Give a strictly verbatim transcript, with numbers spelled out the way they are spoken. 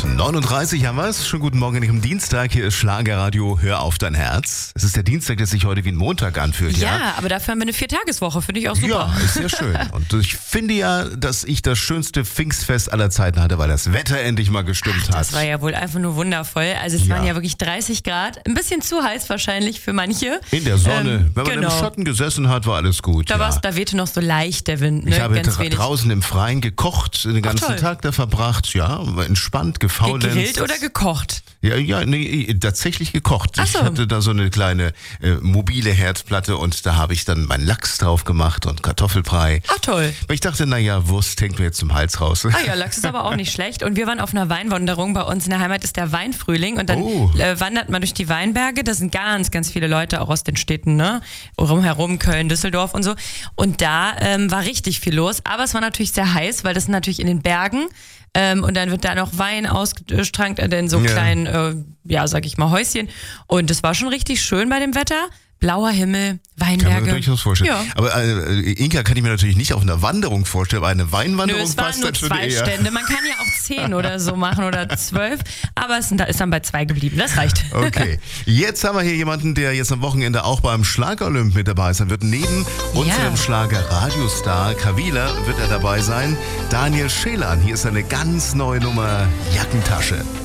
neununddreißig haben wir es. Schönen guten Morgen am Dienstag. Hier ist Schlagerradio. Hör auf dein Herz. Es ist der Dienstag, der sich heute wie ein Montag anfühlt. Ja, ja? aber dafür haben wir eine Viertageswoche. Finde ich auch super. Ja, ist sehr schön. Und ich finde ja, dass ich das schönste Pfingstfest aller Zeiten hatte, weil das Wetter endlich mal gestimmt Ach, hat. das war ja wohl einfach nur wundervoll. Also es Ja. waren ja wirklich dreißig Grad. Ein bisschen zu heiß wahrscheinlich für manche. In der Sonne. Ähm, Wenn man genau. im Schatten gesessen hat, war alles gut. Da, ja. war's, da wehte noch so leicht der Wind. Ne? Ich habe Ganz dra- wenig. draußen im Freien gekocht, den ganzen toll. Tag da verbracht. Ja, entspannt, gefaulenzt. Gegrillt oder gekocht? Ja, ja, nee, tatsächlich gekocht. Ach Ich so. hatte da so eine kleine äh, mobile Herdplatte und da habe ich dann meinen Lachs drauf gemacht und Kartoffelbrei. Ach toll. Weil ich dachte, naja, Wurst hängt mir jetzt zum Hals raus. Ah ja, Lachs ist aber auch nicht schlecht. Und wir waren auf einer Weinwanderung. Bei uns in der Heimat ist der Weinfrühling. Und dann Oh. äh, wandert man durch die Weinberge. Da sind ganz, ganz viele Leute auch aus den Städten, ne? Rumherum, Köln, Düsseldorf und so. Und da ähm, war richtig viel los. Aber es war natürlich sehr heiß, weil das sind natürlich in den Bergen. Ähm, und dann wird da noch Wein ausgestrankt in so Ja. kleinen, äh, ja, sag ich mal, Häuschen. Und es war schon richtig schön bei dem Wetter. Blauer Himmel, Kann man mir Weinberge. durchaus vorstellen. Ja. Aber äh, Inka kann ich mir natürlich nicht auf einer Wanderung vorstellen, aber eine Nö, Weinwanderung es waren passt nur dann schon zwei eher. Stände. Man kann ja auch zehn oder so machen oder zwölf. Aber es ist dann bei zwei geblieben. Das reicht. Okay, jetzt haben wir hier jemanden, der jetzt am Wochenende auch beim Schlager-Olymp mit dabei sein wird. Neben unserem Schlager-Radiostar Kavila wird er dabei sein. Daniel Schelan, hier ist eine ganz neue Nummer, Jackentasche.